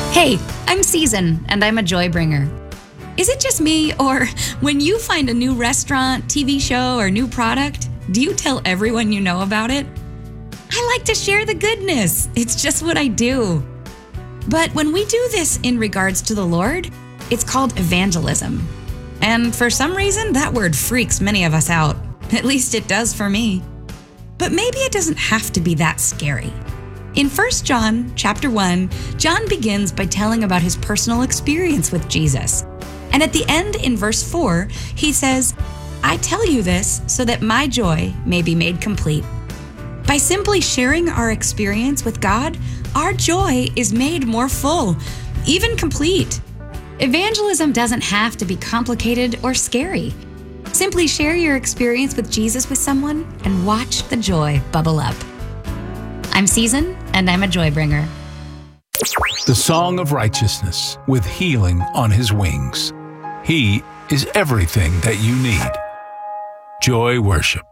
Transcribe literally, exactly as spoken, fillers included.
Hey, I'm Season, and I'm a joy bringer. Is it just me, or when you find a new restaurant, T V show, or new product, do you tell everyone you know about it? I like to share the goodness. It's just what I do. But when we do this in regards to the Lord, it's called evangelism. And for some reason, that word freaks many of us out. At least it does for me. But maybe it doesn't have to be that scary. In First John chapter one, John begins by telling about his personal experience with Jesus. And at the end, in verse four, he says, "I tell you this so that my joy may be made complete." By simply sharing our experience with God, our joy is made more full, even complete. Evangelism doesn't have to be complicated or scary. Simply share your experience with Jesus with someone and watch the joy bubble up. I'm Season, and I'm a joy bringer. The song of righteousness with healing on his wings. He is everything that you need. Joy Worship.